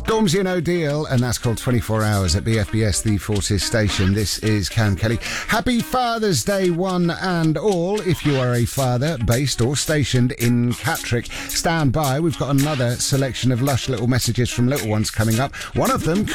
Gormsey and O'Deal, and that's called 24 Hours at BFBS, the Forces station. This is Cam Kelly. Happy Father's Day, one and all, if you are a father based or stationed in Catterick. Stand by, we've got another selection of lush little messages from little ones coming up. One of them